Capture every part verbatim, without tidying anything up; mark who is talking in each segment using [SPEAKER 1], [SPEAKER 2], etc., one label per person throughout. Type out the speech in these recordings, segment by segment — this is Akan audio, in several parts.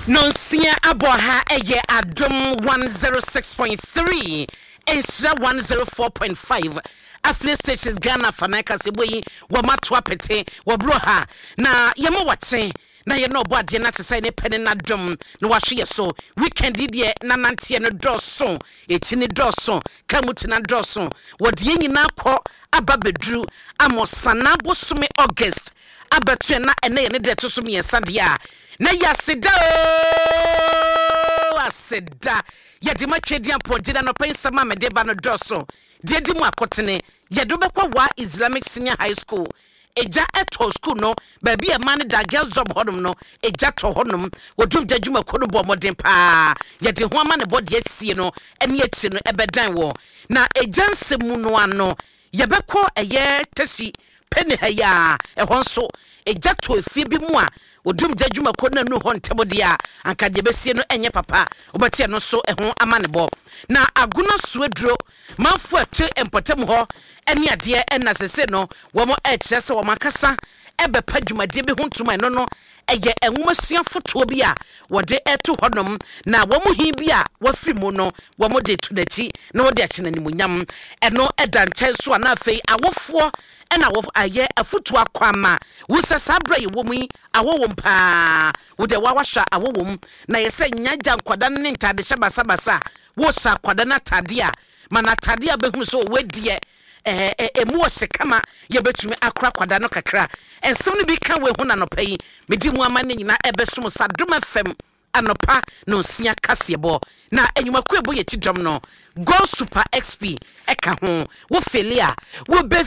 [SPEAKER 1] Nonsia aboha eye adom one oh six point three Ensra one oh four point five Afle stations Ghana fanaka seboyi wamatwa pete wabroha na yema watse na ye no boade na sesai ne pene na dom na wahwe so weekend die na nantie no doso echi ne doso kamuti na doso wode nyina kɔ aba bedru amosana bosome August abatu na ene ne de to so me yesade na yaseda o aseda yedi ma twedi ampodina no pensama mede ba no doso de di mu akotene yedo bekwa wa Islamic Senior High School eja eto school no ba bi e man da girls dom hodom no eja to hodom wodum jadwuma kono bo modin pa yedi ho ama ne body asie no ene achi no ebedan wo na eja nsemu no ano yebekɔ eye tesi pene ha ya ehon so eja to efie bi mu a odum jadwuma kono nu ho ntebode a anka de besie no enye papa obatie no so ehon ama ne bo na aguna suedro manfo ate empotem ho ene ade ena sese no wo mo ekyere se wo makasa ebe padwumade bi ho ntuma no no eye enwomasuan foto bi a wode eto honom na wo mo hi bi a wafiri mu no wo mo de tunachi na wo de akyena ni munyam eno eda nkyɛn so na afei awofo ena wo aye afoto akwama wo sasabra ye wo mu awo wo mpa wo de wawahwa awo wo mu na yese nyaja nkwada ne ntade hyabasa basa wo sa kwada na tade a mana tade a behu so wedie eh eh emu osekama ye betumi akra kwada no kakra ensem no bi ka we hu na no payi medi mu ama ne nyina ebesom sadoma fem anopa no sia kasebo na enyumaku ebo ye tidom no Go Super X P eka ho wo felia wo be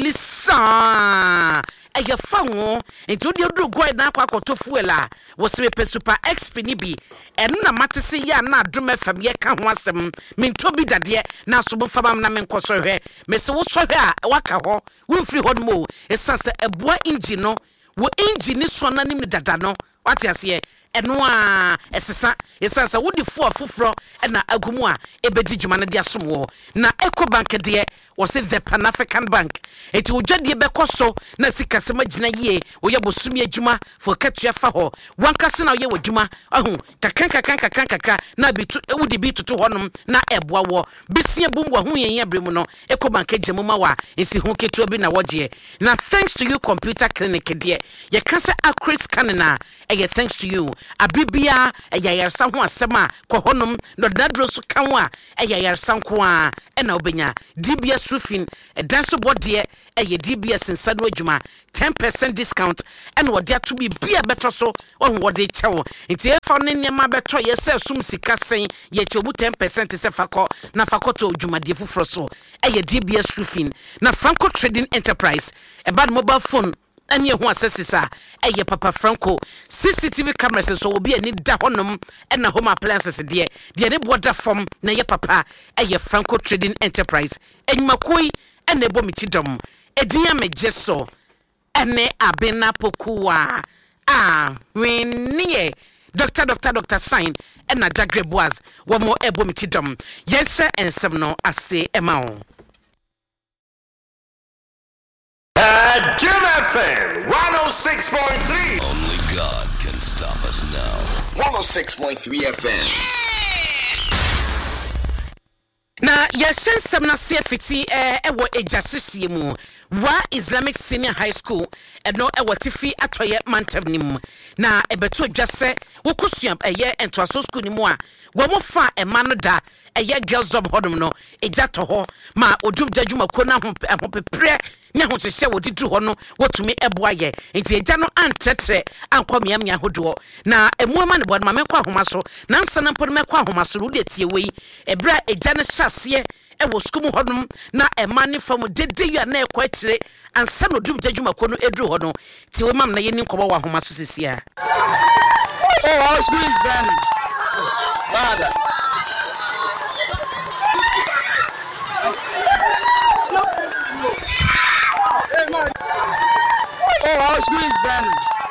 [SPEAKER 1] felisa eye fanwo enti odi odru go na akwa akoto fuela wo se pe Super X P ni bi enu na matese ya na adom fam ye ka ho asem minto bi dade na so bo fam na menkoso hwe me se wo so hwe a waka ho wo mfiri ho mo esanse eboa engine no wo engine so na nim dada no wati ase eno a esesa esansa wodi fo afoforo na agumu a ebedi dwuma na de asomwo na Eco Bank de wo se the Pan African Bank eti wodwade bekoso na sikasema gina ye wo ye bosumi adwuma fo katua fa ho wankase na ye wadwuma ahu kakran kakran kakran kakra na bitu wodi bi tutu honom na eboa wo bisie bombo hu yen yabremu no Eco Bank agemu ma wa esi hu ketua bi na woje na thanks to you computer clinic de ye kase accurate scanning na eye thanks to you abibia eya yarsa ho asema kohonum no dadro so kanwa eya yarsa nko a ena obenya D B S roofing edanso bode eye D B S nsano adwuma ten percent discount and what there to be bia better so on what they tell nti e fa ne nema beto ye se sum sika sen ye chebu ten percent se fako na fako to adwuma de fufro so eye D B S roofing na Franco Trading Enterprise e bad mobile phone anye ho asesisa eye Papa Franco C C T V cameras so obi ani da honom na home appliances de de ne boda form na ye papa eye Franco Trading Enterprise enyumakoi ene bo mitidom edinya mejeso ene abena pokuwa ah wenye Doctor Doctor Doctor Sign ena Jagre Boaz wo mo ebo mitidom yense ensem no ase emao
[SPEAKER 2] At Jim F M one oh six point three.
[SPEAKER 3] Only God can stop us now.
[SPEAKER 2] one oh six point three F M.
[SPEAKER 1] Na yesensem na se fiti eh ewo ejasisi mu wa Islamic Senior High School eno ewo tifi atoye mantab nim na ebeto dwase wokosuam eye entoaso school ni mu a wo mo fa emano da eye girls dom hodom no eja to ho ma odum dadwuma ko na ho pepre nya ho kyehye wodi du ho no wotumi eboa ye enti eja no antretre ankomia mia hodo na emuama ne bod ma mekwa homa so na nsana mpod mekwa homa so wo de tie wei ebra eja no hyase ewo skumu hodom na emane fam dede ya na ekwa akire ansa no dum dadwuma ko no edru ho no ti we mam na ye ni nkobo wa homa so sesia
[SPEAKER 4] oh our school is burning father oh our school is burning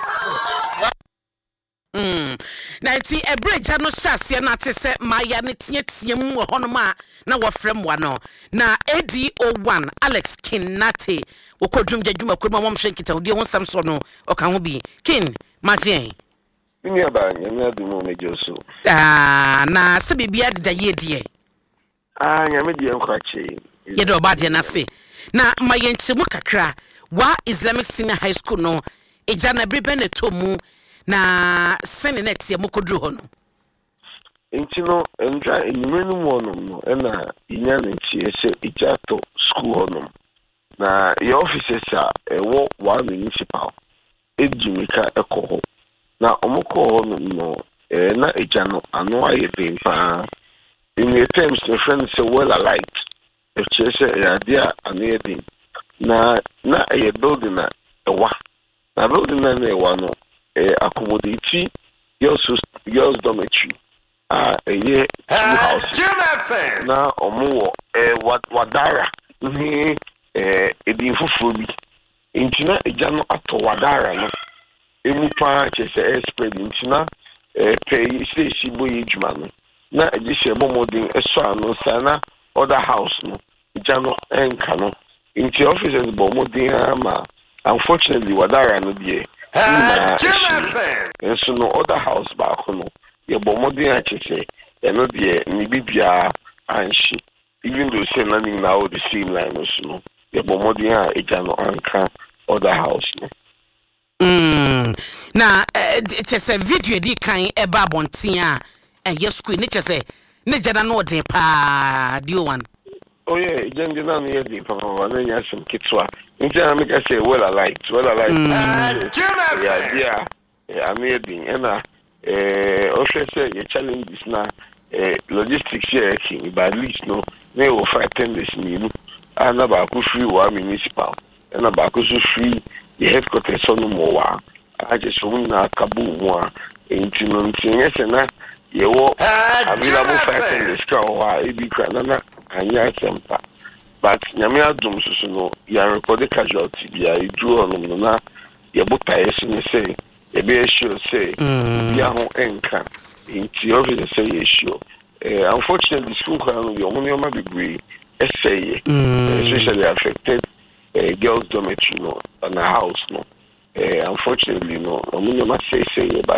[SPEAKER 1] Mm. Na ti ebreja no hyase na te se maya ne tietie mu ho no ma na wo frem wa no na A D O one Alex Kinate okodum jadwuma ko ma mom hwe nkita odi ho sam so no o ka ho bi kin magien
[SPEAKER 5] Mini aba nyame adumo mejo so.
[SPEAKER 1] Ah, na se bibia de ye de.
[SPEAKER 5] Ah, nyame de nkwache.
[SPEAKER 1] Ye do ba de na se. Na ma yenchemu kakra wa Islamic Senior High School no eja na brebe na tomu na sene net ye mokodru ho no.
[SPEAKER 5] Enti no enja enyimenu mo no no na inya nti ese ijato school ho no. Na your offices are ewo wa municipal ejimika ekoho. Na omoko ho no eh na eja no ano aye den pa. In the terms the friends say well alike. If she say idea ane den. Na na a building na ewa. Na building na na ewa no eh accommodate girls girls dormitory. Ah eh house. Na omo eh wadara ni eh edin fufu bi. Intina eja no ato wadara no. Emu pa che say spread intina eh pay say si boye djuma no. Na eji bomodin eso ano sana other house no. Eja no enka no. Inti offices bomodin ama unfortunately wadara no die. And so no other house back no. Ye bomodin achese eno die ni bibia anshi. Even though say nothing now the same line no. Ye bomodin a eja no anka other house no.
[SPEAKER 1] Mm. Na chese video di kan eba bontin a eh school ni chese ne jana no den pa dio one.
[SPEAKER 5] Oh yeah, jengi na no yedi pa pa na nya sim kitwa. Nti na make say well alike, well alike. Yeah, yeah. Yeah, amazing. And uh eh officer your challenges na eh logistics here king but at least no they will fight ten this ni. And about free wa municipal. And about free the headquarters on no more. I just want na kabu mo enti no nti yes na ye wo available fighting this car wa e bi kra na anya sempa but nyame adum so no ya record casualty bia e dru on no na ye botae so ne say ye be sure say ya ho enka enti obviously say ye sure eh unfortunately school kwa no yo money ma bebre essay especially affected uh, girls dormitory no and a house no uh, unfortunately no money ma say say but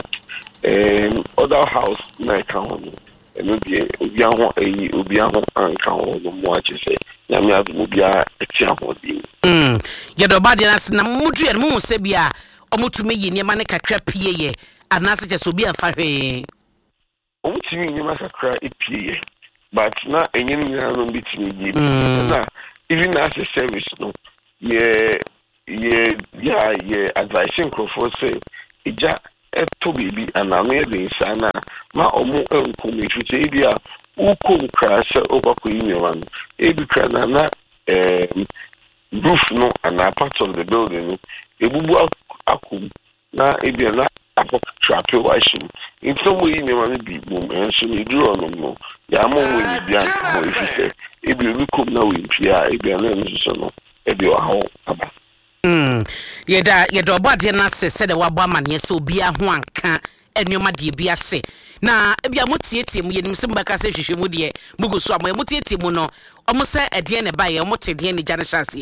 [SPEAKER 5] um other house na kan ho no die obi aho eyi obi aho anka ho no mo ache say nyame adu obi a eti aho di
[SPEAKER 1] mm ye do ba de na na mudu ye mo se bia omutumi yi niema ne kakra pie ye anase che so bi anfa hwe
[SPEAKER 5] omutumi niema kakra epie ye but na enye ni na no bitimi gi na even as a service no ye ye ya ye advising for say ija eto bibi anano ye de sana ma omo enko me fiti bia uko krasa okoko yimewa no ebi kra na na eh roof no and a part of the building ebubu akum na ebi na akọ trape washing in some way yimewa no bi bom enso me duro no no ya mo mo ni bia ko fiti ebi obi kom na we pia ebi na nso no ebi wa ho aba
[SPEAKER 1] mm yeda yeda obade na se se de wabo amane se obi aho anka enyoma de bia se na bia motietie mu yenim se mbaka se hwehwe mu de mugo so am motietie mu no omo se ede ne baye omo te de ne jane chance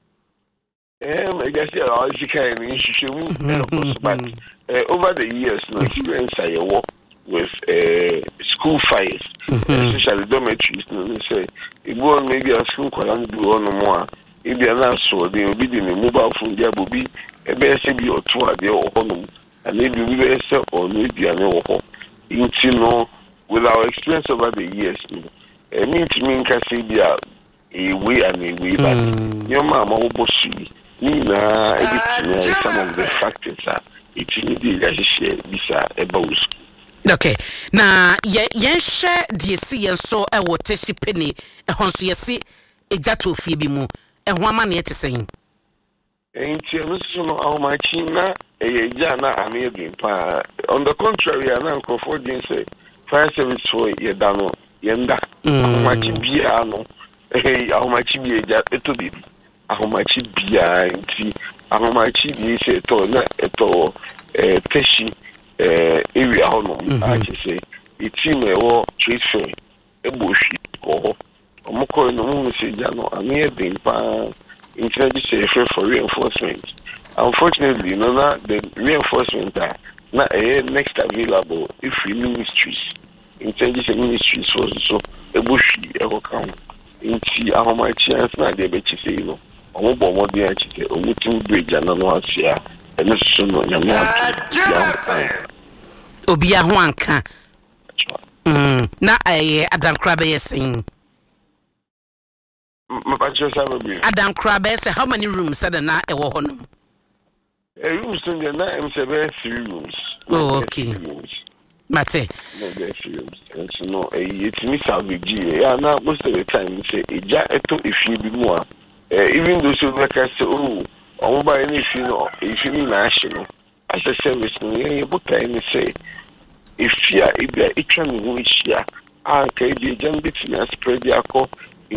[SPEAKER 5] eh I guess yeah all you can in hwehwe but uh, over the years no experience I work with uh, school fires especially dormitories no say it go maybe a school kwala do on more if they are so they will be the mobile phone there will be a best be or two at the home and maybe we will say or maybe an home you know with our experience over the years I mean to me can say they are a way and a way but your mama will boss you na everything some of the factors are it's in the share this about
[SPEAKER 1] okay na ye yen share the see yen so e wo teshi penny e honso ye see ejato fie bi mu ehwa ma na yete sen
[SPEAKER 5] enti so no how much na e ja na amazing pa on the contrary na nkofo din say fire service for ye da no ye nda how much bia no eh how much bia ja eto bibi how much bia enti how much bia say to na eto eh teshi eh area ho no a che say the team e wo trade fair e bo hwi ko omoko no mu se ja no amazing pa instead say for reinforcement unfortunately no na the reinforcement that na eh next available if we ministries in changes ministries was so a bushy ever come into how my chance na dey be say you know omo bo mo dey achite omutim bridge na no asia and so no nyama
[SPEAKER 1] obi aho anka mm na eh Adam Krabe yesin
[SPEAKER 5] mapacho sababu
[SPEAKER 1] Adam Krabe say how many rooms said na e wo hono
[SPEAKER 5] a rooms in the na am say three rooms.
[SPEAKER 1] Oh okay mate
[SPEAKER 5] no there rooms and so no eh it me salvage yeah na most of the time say eja eto efi bi mu a even those who like say oh omo ba any fi no efi ni na ahye no as a service no yeah you book any say if ya ibia itwa me ho hia anka ebi jam bitimi spread yakọ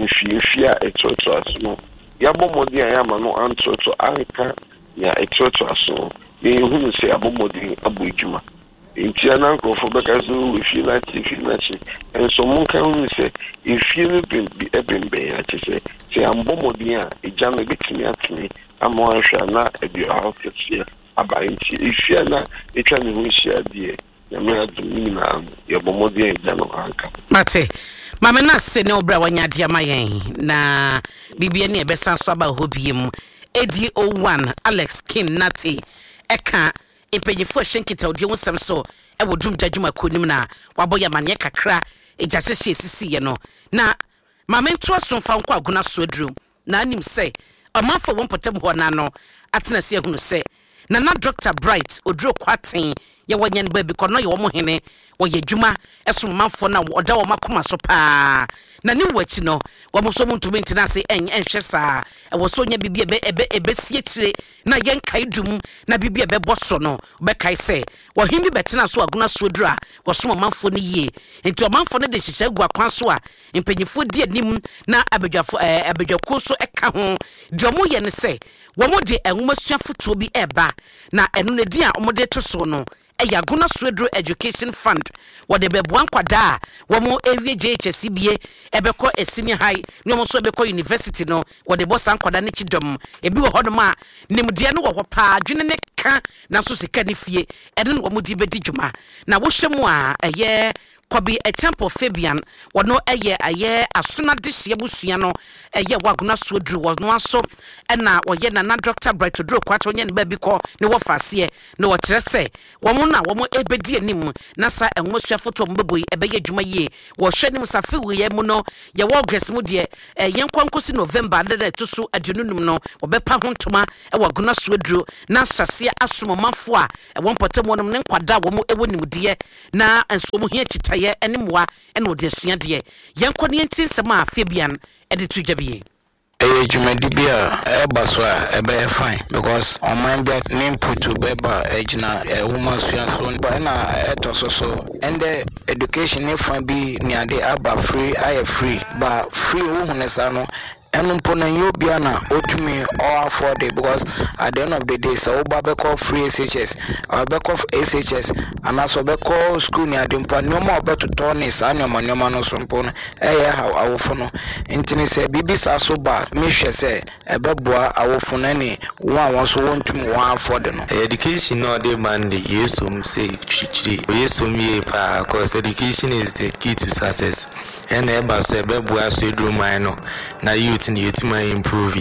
[SPEAKER 5] infia etoto aso ya bomodi ya ma no antoto anka ya etoto aso ye hu se abomodi abujuma ntia na nkofo beka so ifie na chi ifie na chi enso mon kan hu se ifie no bi ebembe ya chi se se ambomodi ya eja no bitimi atini amo ahwa na ebi house fie abainti ifie na etwa me ho hia die ya me adumi na ya bomodi ya eja no anka
[SPEAKER 1] mate mama na se ne obra wanya dia mayen na bibia ne ebesa so aba hobiem A D O one Alex King Nati eka impejifo hyenkita odi wonsam so e wodum dadwuma konim na waboya mane kakra eja hyehye sisi ye no na mama nto asomfa nko aguna so aduru na anim se amafo wonpotem ho na no atena se ehunu se na na Doctor Bright oduro kwaten ye wanyan ba bi kono ye wo mo hene wo ye dwuma eso manfo na oda wo makoma so pa na ni wachi no wo mo so mo ntumi ntina se en enhwe saa e wo so nya bibia be ebe ebe sie kire na yen kai dum na bibia be boso no be kai se wo himi betina so aguna so dura wo so manfo ni ye enti o manfo no de hihye gu akwan so a empanyifo di anim na abedwafo abedwako so eka ho de mo ye ne se wo mo de enwuma suafoto bi eba na enu ne di a o mo de to so no eya guna Swedro Education Fund wode beboa nkwada wo mo ewie J H S bie ebekọ esini high no mo so ebekọ university no wode bosa nkwada ne chidom ebi wo hono ma nimde no wo pa adwene ne ka na so sika ne fie ene no mo di bedi dwuma na wo hwemu a eye Kobi Echampo Fabian wono eye aye asuna dihye busua no eye waguna Swedru wono aso na woye na na Doctor Bright Odro kwato nye ne ba bi ko ne wo fase ne wo kire se wo mo na wo mo ebedi anim na sa enwosua foto mbeboyi ebeye dwuma yie wo hwe nim safe wiye mu no ye wo gas mu de eye nkwankosi November de to so adununum no wo bepa ho ntoma e waguna Swedru na sase asomamafo a e wo mpotem wonom ne nkwada wo mo ewo nimde na enso mo hia chita ye enimwa ene ode sua de yenko ne ntin sema Fabian ede to dwabie
[SPEAKER 6] eh jumadi bia e baso a e be fine because on my bet name put to beba ejina e woman sua so ba na eto so so and the education if be near the aba free I free but free wo hunesa no and pona you be na otumi or afford it because at the end of the day so oba call free S H S or back of S H S and also be call school near the no more about to turn is annual money man or something eh how our phone intini say bibis are so bad me say a beboa our phone any one wants to want to one afford no
[SPEAKER 7] education no dey man the yes um say chichi yes um ye pa cause education is the key to success and eba so beboa so edru man no na youth ni yetima improve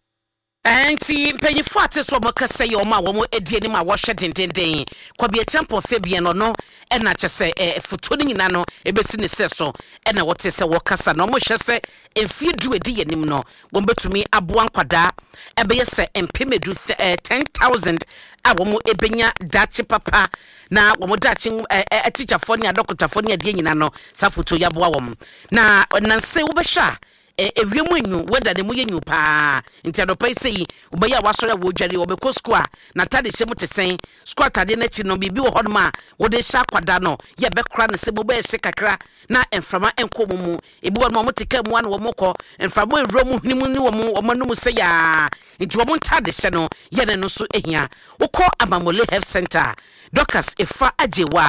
[SPEAKER 1] anti mpanyifo ate so mo kase ye o ma wo mo edie ni ma wo hwe dendenden Kobi Echampo Fabian no no e na kyese e foto ni nyina no e besi ne se so e na wote se wo kasa no mo hwe se emfie du edi yenim no wo betumi aboa nkwada e be yese empemedu ten thousand a wo mo ebenya dachi papa na wo mo dachi e teacher fo ni adokota fo ni ade nyina no sa foto ya boa wo na nanse wo be hwa ewiemu enyu weda ne muye nyu pa nti adopa sei ubeya wasore wo dware obekọ school a na tade hye mutesen school tade na chi no bibi wo hodoma wo de sha kwada no ye bekra na se bobe hye kakra na enframa enko mumu ebi wo no muteka mu an wo mokọ enframa eromu nimu ni wo mu wo manum se ya nti wo mo tade hye no ye ne no so ehia wo kọ Amamole Health Center Doctors efa ajewa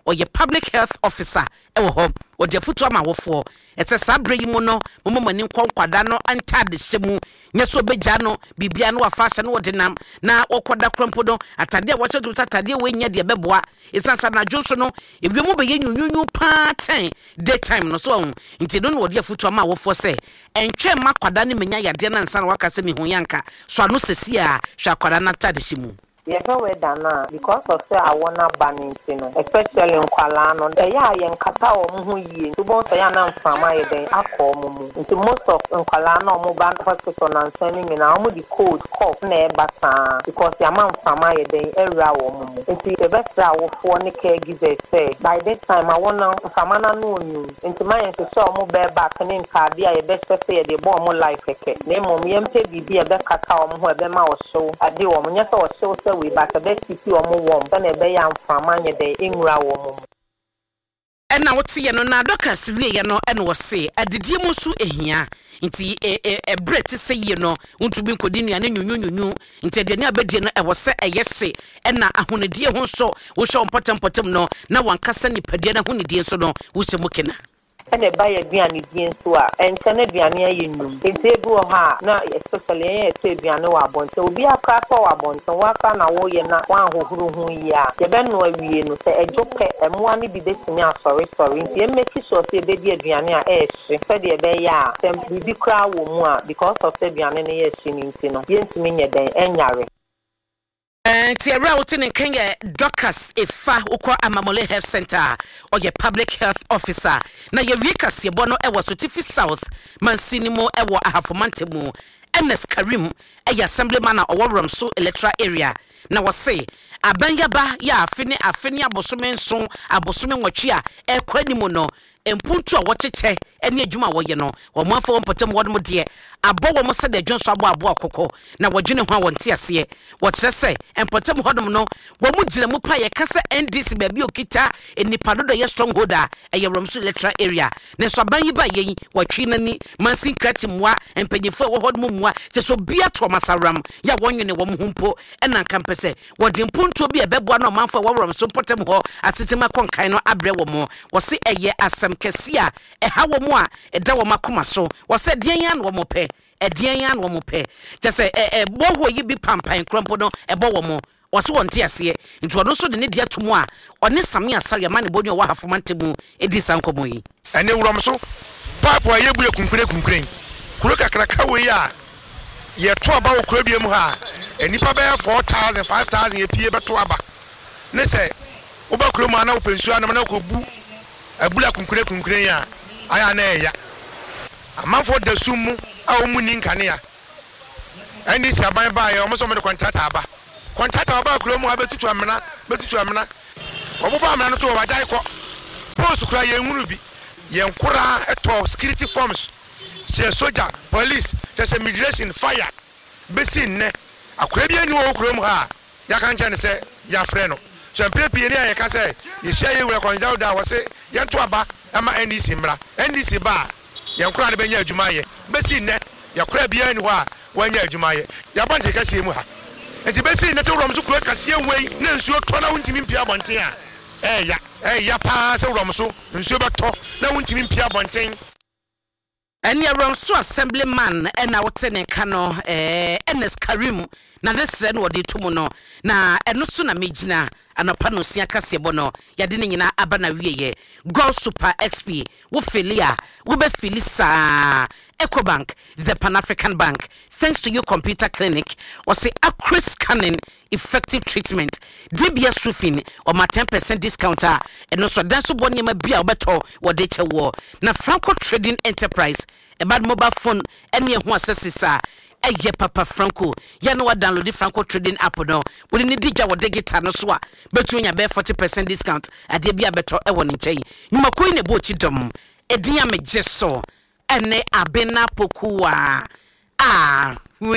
[SPEAKER 1] ɔyɛ public health officer ɛwɔ hɔ ɔde foto ama wofo ɛsɛ sabre yi mu no momomani nkonkwada no antade hyemu nyeso begya no bibia no afa hyɛ no wɔde nam na wɔkɔda krampo no atade a wɔhyɛ to atade we nya de bɛboa esansa na dwonso no ewiemu bɛyɛ nyunyunyu pa ten daytime no so nti no no wɔde foto ama wofo sɛ ɛntwɛ ma kwada ne menya yade na nsa na waka sɛ mehu yanka so ano sesi a hwa kwada na atade hyemu
[SPEAKER 8] Yefe we dana because of say I wanna ban into no especially in Kuala no e ya ye nkata o mu hu yie to bon say ya na mfama ye den akọ mu mu nti most of in Kuala no mo ban hospital na nsani mi na mo di cold cough na e bata because ya ma mfama ye den ewura wo mu mu nti e betra wo fo ne caregiver say by this time I wanna mfama na no onyu nti ma ye so mo be back ne nkade a ye be say ye de bo mo life keke na mo ye mpe bibi e be kaka o mo ho e be ma wo so ade wo mo nya so wo so say we back a bit si o mo wom na e be ya mfama nye de enwura wo mo
[SPEAKER 1] ɛna wote ye no na doctors wie ye no ɛna wo se adidie mu so ehia nti e e brete se ye no ntubi nkodi nua ne nyunyunyunyu nti de ne abedie no ɛwo se ɛyɛ se ɛna ahonedie ho so wo hwe ompotem potem no na wankasa nipadie na ahonedie so no wo se mukena
[SPEAKER 8] ene ba ye duane dien so a entene duane aye num ente bi wo ha na especially ye te duane wa bonte obi aka to wa bonte wa aka na wo ye na wan hohuru hu yi a ye be no awie no se ejope emoa ne bi betimi a sorry sorry nti e make sure se be di duane a e hye se de be ya sem bi kra wo mu a because of se duane ne ye hye nti no ye ntimi nye den enyare
[SPEAKER 1] Nti era wote ne kenye Doctors Efa ukọ Amamole Health Center or your public health officer na ye wika se bono ewo Sotifi South Mansini mo ewo Ahafomante mu Ernest Karim eya assemblyman na oworom so electoral area na wose abanyaba ya afene afene abosome nson abosome nwotwe a ekwani mu no empuntu a wocheche ene adwuma woye no omanfo wompotem wodom de abo wo mo se de dwonso abo abo akoko na wodwene ho wonte ase wokyere se empotem hodom no wo mu gire mu pa ye kasa N D C baby okita enipa dodo ye strongholder eye romso electoral area ne so aban yi ba ye wotwe nani mansin krati mwa empanyefo wo hodom mwa te so bia to masaram ya wonwene wo mhumpo ena kampese wodi mpuntu bi ebeboa na omanfo wo romso potem ho atetema konkan no abre wo mo wo se eye asem kesia e ha wo mu a e da wo makoma so wo se dean yan wo mo pe e dean yan wo mo pe je se e e boho yi bi pampan krompo no e bo wo mo wo se wonte ase nti wono so de ne dia to mu a one same asare ma ne bonu wo hafomante mu edi sankomo yi
[SPEAKER 9] ene wurom so papo aye bure kunkure kunkure kuro kakraka we ya ye to aba wo kuro biem ha enipa be four thousand five thousand ye pie beto aba ne se wo ba kuro ma na wo pensu anam na ko bu abula kunkure kunkure ya aya na eya amanfo da sumu a o mu ni nkane ya andi si aban ba ya o mo so me contract aba contract aba kuro mu abetutu amena betutu amena obo ba amena no to wa jai ko post kura ye nwuru bi ye nkura eto security forms che soldier police che immigration fire besi nne akura bi ani wo kuro mu ha ya kan che ne se ya frɛ no so mpepe eri aye ka se ye hia ye wura konja da wo se ye nto aba ama N D C mra N D C ba ye nkura de benya adwuma ye besi nne ya kura bi ani ho a wanya adwuma ye ya banje ka sie mu ha enti besi nne to rom so kura kase wei na nsuo to na wontimi mpia bonten a eh ya eh ya pa se rom so nsuo beto na wontimi mpia bonten
[SPEAKER 1] eni rom so assemblyman ena wote ne ka no eh Ernest Karim na desre no wode tumu no na eno so na megina anapa no sia kase bono yade ne nyina aba na wieye Go Super X P wo filia wo be filisa Ecobank the Pan African Bank thanks to your computer clinic or say accurate scanning effective treatment D B S roofing or my ten percent discount and also dance boni ma bia obeto wode chewo na Franco Trading Enterprise a bad mobile phone any ho accessories eye papa Franco ya no download the Franco Trading app no we need dija wo digital no so a betu nya be forty percent discount ade bia beto e woni nchei nyuma koi ne bo chi dom edin amegye so ene abena pokuwa ah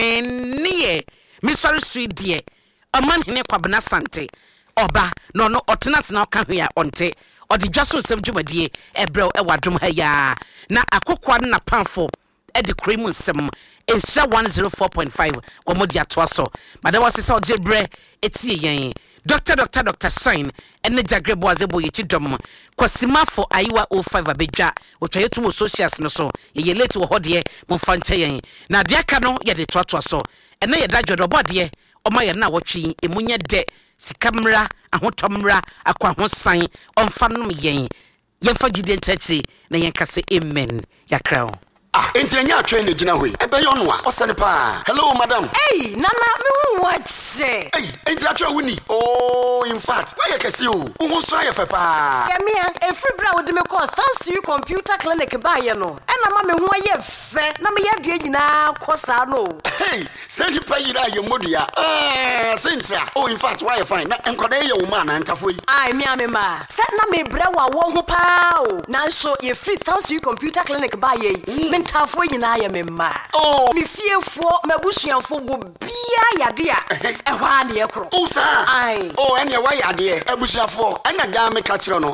[SPEAKER 1] wenie mi sorry sweet dear aman hene kwabena sante oba no no otenas na ka hwe a onte odi dwaso nsem dwumadie ebrel e wadwom ha ya na akokwa na panfo e de cream nsem Insha one oh four point five komodi atoa so madawa se se ojebre etie yen Doctor Doctor Doctor Sign and the Jagrebo Azebo Yichidom, Kwasima for Aiwa oh five Abeja, which I to associates no so, ye late to Hodie, Monfanche. Now, Diacano, yet the Twatwa so, and they adage your body, or my now watching a munya de, si camera, a hotomra, a quahon sign, on fan me yen. Yen for Gideon Tetri, na yen can say amen, ya crown.
[SPEAKER 10] Ah, enti anya train the gina we. Ebe yo no a, osane pa. Hello madam.
[SPEAKER 11] Hey, nana me what say?
[SPEAKER 10] Hey, enti atwa wuni. Oh, in fact, why you kesi o? Wo so aye fe pa.
[SPEAKER 11] Ya me a, e free bra wo de me call thanks to you computer clinic ba ye no. E na ma me ho aye fe, na me ye de nyina kosa no.
[SPEAKER 10] Hey, say you pay you that your modua. Eh, Sintra. Oh, in fact, why you fine? Na enkwada ye wo ma na ntafo yi.
[SPEAKER 11] Ai me a me ma. Set na me bra wa wo ho pa o. Na so ye free thanks to you computer clinic ba ye. Mm. Tafo nyina ya me ma. Oh, me fiefo mabusuanfo go bia yade a ehwa na ye kro.
[SPEAKER 10] Oh sa. Ai. Oh, ene wa yade abusuafo. Ana ga me ka kire no.